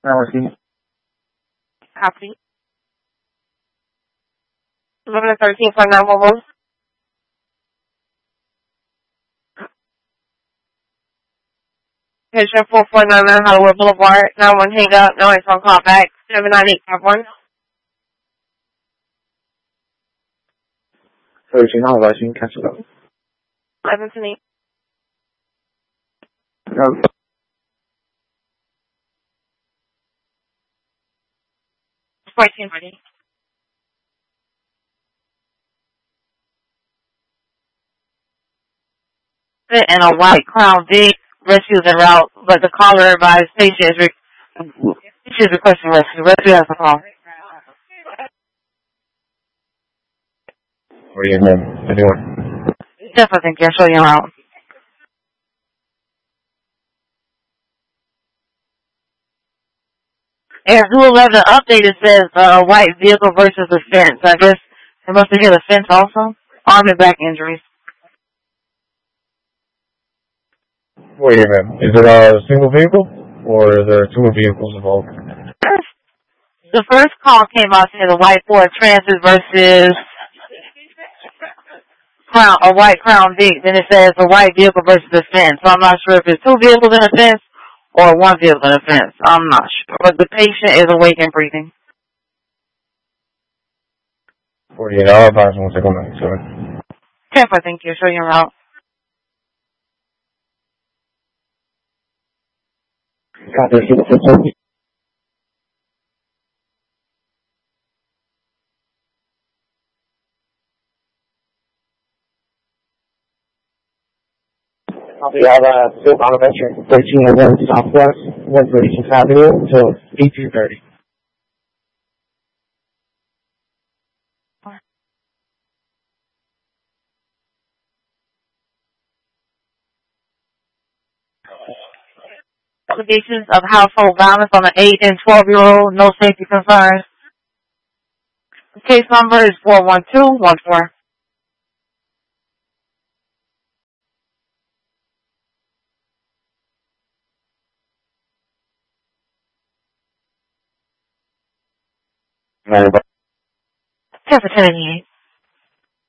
Copy. 1113 for 911. Patient 4499 Hollywood Boulevard. 91 hang up. No phone call back. 79851. 13号来信开始了。 1128. Fourteen ready. And a white Crown Vic rescue en route, but the caller advised patient is requesting rescue. Rescue has a call. What do you mean? Anyone? Definitely think you're showing you out. And 211 update, it says white vehicle versus the fence. I guess they must have hit a fence also. Arm and back injuries. Wait a minute. Is it a single vehicle or are there two vehicles involved? The first call came out saying a white Ford Transit versus a white Crown Vic. Then it says a white vehicle versus a fence. So I'm not sure if it's two vehicles in a fence or one vehicle in a fence. I'm not sure. But the patient is awake and breathing. 48 hour advice won't take a minute, sorry. Careful, thank you. Show your route. We have a Silk Elementary 1301 Southwest 136th Avenue until 1830. Allegations of household violence on an 8 and 12-year-old. No safety concerns. The case number is 41214. No, but 10 for 10.